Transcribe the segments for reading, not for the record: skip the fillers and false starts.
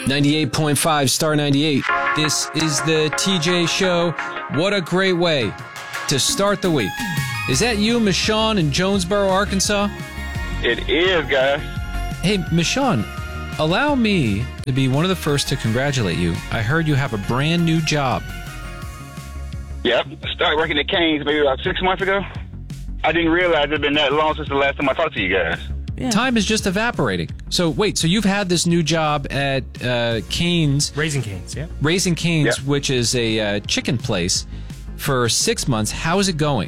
98.5 Star 98. This is the TJ Show. What a great way to start the week. Is that you, Michonne, in Jonesboro, Arkansas? It is, guys. Hey, Michonne, allow me to be one of the first to congratulate you. I heard you have a brand new job. Yep. I started working at Cane's maybe about 6 months ago. I didn't realize it had been that long since the last time I talked to you guys. Yeah. Time is just evaporating. So wait, so you've had this new job at Cane's. Raising Cane's, yeah. Raising Cane's, Yep. which is a chicken place, for 6 months. How is it going?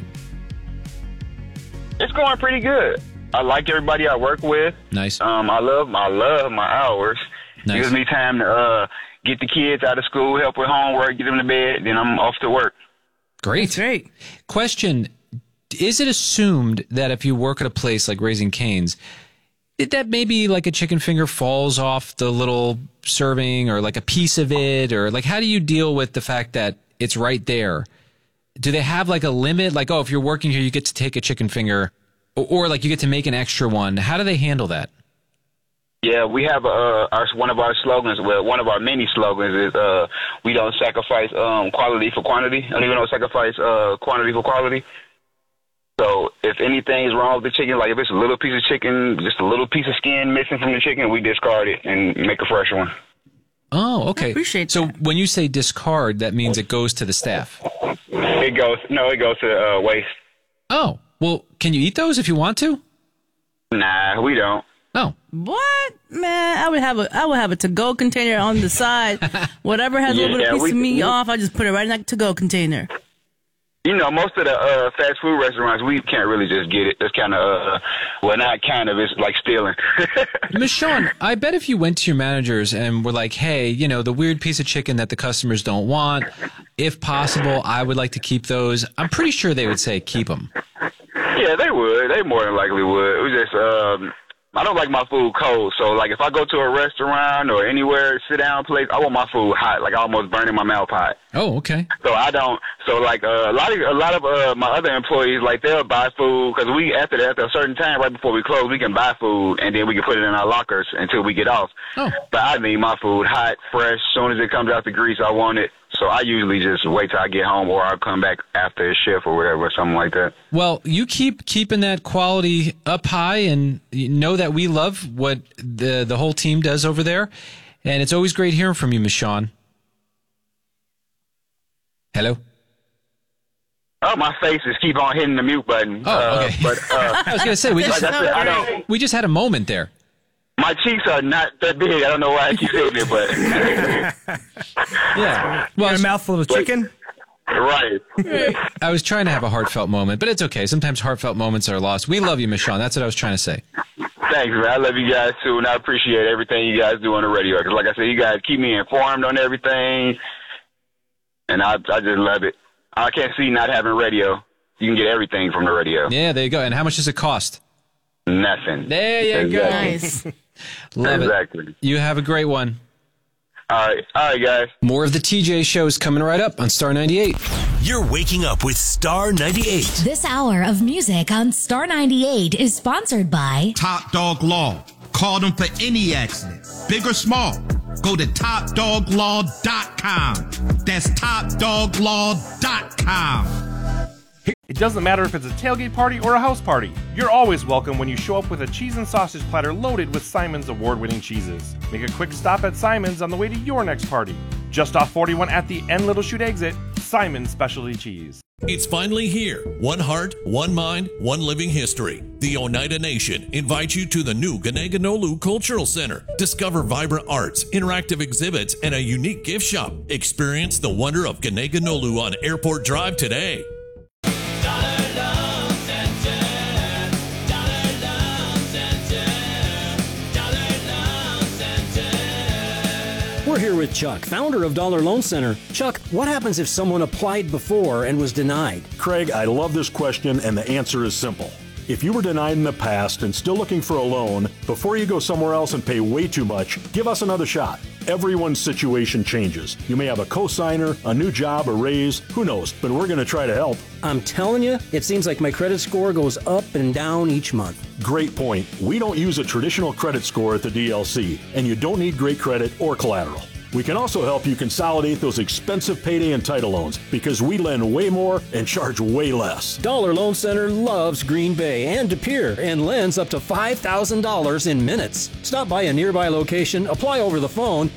It's going pretty good. I like everybody I work with. Nice. I love my hours. Nice. It gives me time to get the kids out of school, help with homework, get them to bed, then I'm off to work. Great. That's great. Question, is it assumed that if you work at a place like Raising Cane's, that maybe like a chicken finger falls off the little serving or like a piece of it? Or like, how do you deal with the fact that it's right there? Do they have like a limit? Like, oh, if you're working here, you get to take a chicken finger or like you get to make an extra one. How do they handle that? Yeah, we have one of our slogans. Well, one of our many slogans is we don't sacrifice quality for quantity. I don't even know sacrifice quantity for quality. So if anything's wrong with the chicken, like if it's a little piece of chicken, just a little piece of skin missing from the chicken, we discard it and make a fresh one. Oh, okay. I appreciate so that. when you say discard, that means it goes to the staff. It goes to waste. Oh, well, can you eat those if you want to? Nah, we don't. Oh. What? Man, I would have a to-go container on the side. Whatever has a little bit of piece of meat off, I just put it right in that to-go container. You know, most of the fast food restaurants, we can't really just get it. It's kind of, not kind of, it's like stealing. Michonne, I bet if you went to your managers and were like, hey, you know, the weird piece of chicken that the customers don't want, if possible, I would like to keep those. I'm pretty sure they would say keep them. Yeah, they would. They more than likely would. It was just, I don't like my food cold. So, like, if I go to a restaurant or anywhere, sit-down place, I want my food hot, like almost burning my mouth hot. Oh, okay. So I don't. So like a lot of my other employees, like they'll buy food because we after a certain time right before we close, we can buy food and then we can put it in our lockers until we get off. Oh. But I need my food hot, fresh. As soon as it comes out the grease, I want it. So I usually just wait till I get home or I'll come back after a shift or whatever, something like that. Well, you keep keeping that quality up high, and you know that we love what the whole team does over there. And it's always great hearing from you, Michonne. Hello? Oh, my face is keep on hitting the mute button. Oh, okay. But I was going to say, we just had a moment there. My cheeks are not that big. I don't know why I keep hitting it, but Yeah. Well, Well, a mouthful of chicken? right. I was trying to have a heartfelt moment, but it's okay. Sometimes heartfelt moments are lost. We love you, Michonne. That's what I was trying to say. Thanks, man. I love you guys, too, and I appreciate everything you guys do on the radio. Because, like I said, you guys keep me informed on everything, and I just love it. I can't see not having radio. You can get everything from the radio. Yeah, there you go. And how much does it cost? Nothing. There you go. Nice. Love Exactly. it. You have a great one. All right, guys. More of the TJ Show is coming right up on Star 98. You're waking up with Star 98. This hour of music on Star 98 is sponsored by Top Dog Law. Call them for any accident, big or small. Go to topdoglaw.com. That's topdoglaw.com. It doesn't matter if it's a tailgate party or a house party. You're always welcome when you show up with a cheese and sausage platter loaded with Simon's award-winning cheeses. Make a quick stop at Simon's on the way to your next party. Just off 41 at the N Little Chute exit, Simon's Specialty Cheese. It's finally here. One heart, one mind, one living history. The Oneida Nation invites you to the new Ganeganolu Cultural Center. Discover vibrant arts, interactive exhibits, and a unique gift shop. Experience the wonder of Ganeganolu on Airport Drive today. We're here with Chuck, founder of Dollar Loan Center. Chuck, what happens if someone applied before and was denied? Craig, I love this question, and the answer is simple. If you were denied in the past and still looking for a loan, before you go somewhere else and pay way too much, give us another shot. Everyone's situation changes. You may have a cosigner, a new job, a raise, who knows, but we're going to try to help. I'm telling you, it seems like my credit score goes up and down each month. Great point. We don't use a traditional credit score at the DLC, and you don't need great credit or collateral. We can also help you consolidate those expensive payday and title loans because we lend way more and charge way less. Dollar Loan Center loves Green Bay and De Pere and lends up to $5,000 in minutes. Stop by a nearby location, apply over the phone,